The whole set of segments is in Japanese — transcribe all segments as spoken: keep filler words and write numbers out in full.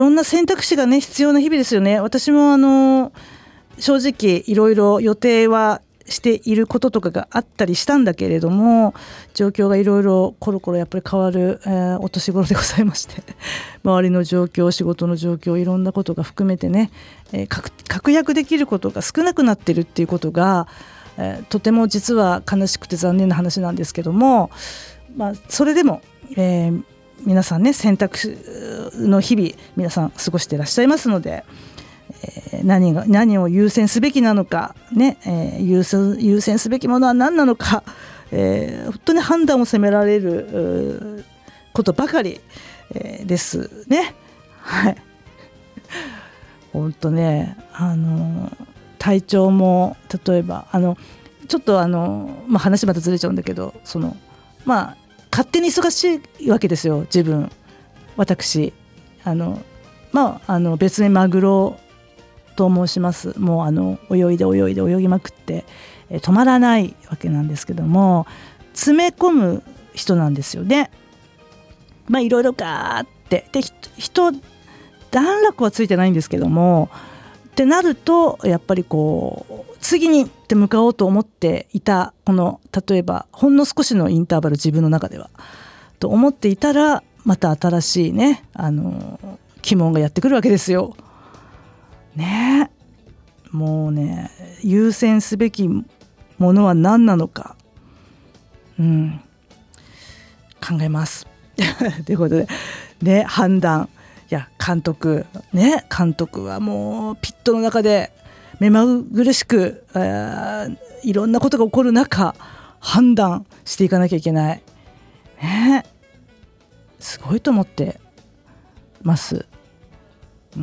ろんな選択肢がね必要な日々ですよね。私もあの正直いろいろ予定はしていることとかがあったりしたんだけれども、状況がいろいろコロコロやっぱり変わる、えー、お年頃でございまして周りの状況、仕事の状況、いろんなことが含めてね、えー、確, 確約できることが少なくなってるっていうことが、えー、とても実は悲しくて残念な話なんですけども、まあ、それでも、えー、皆さんね選択の日々皆さん過ごしていらっしゃいますので、えー、何が何を優先すべきなのか、ねえー、優先、優先すべきものは何なのか、えー、本当に判断を責められることばかり、えー、ですね。はい本当ね、あの体調も例えばあのちょっとあの、まあ、話またずれちゃうんだけど、そのまあ勝手に忙しいわけですよ自分。私あの、まあ、あの別名マグロと申します。もうあの泳いで泳いで泳ぎまくって、えー、止まらないわけなんですけども、詰め込む人なんですよね。まあいろいろガーってで人段落はついてないんですけども、ってなるとやっぱりこう次にって向かおうと思っていたこの例えばほんの少しのインターバル自分の中ではと思っていたら、また新しいねあの鬼門がやってくるわけですよね。もうね優先すべきものは何なのか、うん、考えますということでね、判断、いや監督ね監督はもうピットの中で目まぐるしく、えー、いろんなことが起こる中判断していかなきゃいけない、ね、すごいと思ってます。うん、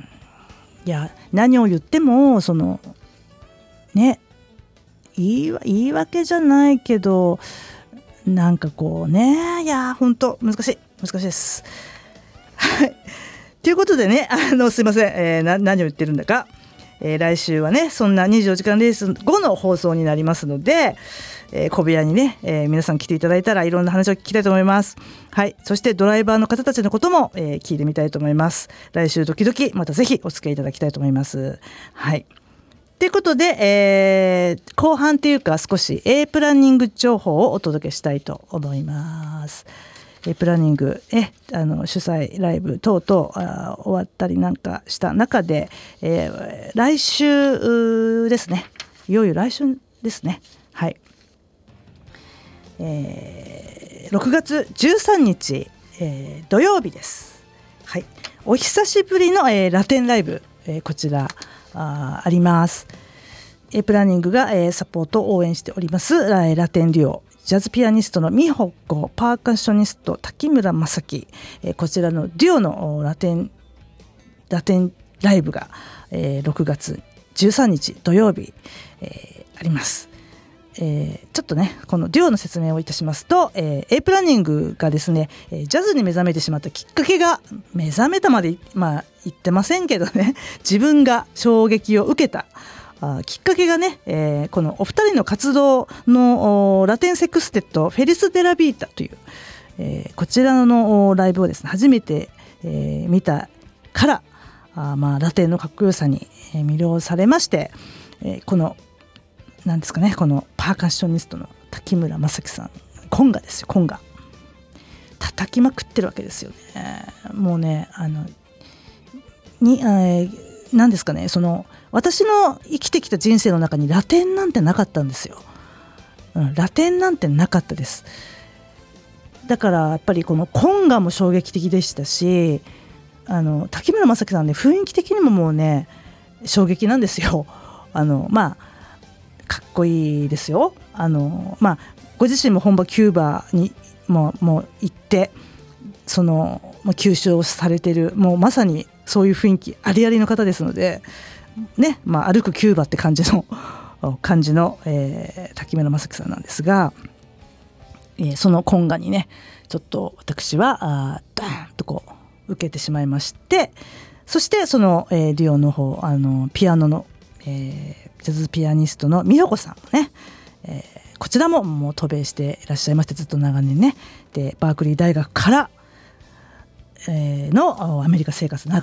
いや何を言ってもそのね言い、言い訳じゃないけどなんかこうね、いや本当難しい難しいですはいということでね、あのすいません、えー、な何を言ってるんだか、えー、来週はねそんなにじゅうよじかんレース後の放送になりますので、えー、小部屋にね、えー、皆さん来ていただいたらいろんな話を聞きたいと思います。はい、そしてドライバーの方たちのことも、えー、聞いてみたいと思います。来週時々またぜひお付き合いいただきたいと思います。はいということで、えー、後半というか少し A プランニング情報をお届けしたいと思います。A プランニングえあの主催ライブ等々あ終わったりなんかした中で、えー、来週ですね、いよいよ来週ですね。はい、えー、ろくがつじゅうさんにち、えー、土曜日です。はい、お久しぶりの、えー、ラテンライブ、えー、こちら あ, あります。 A プランニングが、えー、サポートを応援しておりますラ, ラテンデュオジャズピアニストのミホコ、パーカッショニスト滝村正樹、えー、こちらのデュオのラテンラテンライブが、えー、ろくがつじゅうさんにち土曜日、えー、あります。えー、ちょっとねこのデュオの説明をいたしますと、えー、A プランニングがですねジャズに目覚めてしまったきっかけが、目覚めたまでまあ言ってませんけどね、自分が衝撃を受けたあきっかけがね、えー、このお二人の活動のラテンセクステッドフェリス・デラ・ビータという、えー、こちらのライブをですね初めて、えー、見たからあ、まあ、ラテンのかっこよさに魅了されまして、えー、このなんですかね、このパーカッショニストの滝村正樹さん、コンガですよ、コンガ叩きまくってるわけですよね。もうねあのに、えー、なんですかね、その私の生きてきた人生の中にラテンなんてなかったんですよ、うん、ラテンなんてなかったです。だからやっぱりこのコンガも衝撃的でしたし、あの滝村正樹さんね雰囲気的にももうね衝撃なんですよ。あのまあかっこいいですよ。あの、まあ、ご自身も本場キューバにももう行ってその、まあ、吸収をされてるもうまさにそういう雰囲気ありありの方ですので、ねまあ、歩くキューバって感じの感じの、えー、滝村正樹さんなんですが、えー、そのコンガにねちょっと私はあダーンとこう受けてしまいまして、そしてその、えー、デュオの方あのピアノの、えージャズピアニストの美代子さんもね、えー、こちらももう渡米していらっしゃいましてずっと長年ねでバークリー大学から、 のアメリカ生活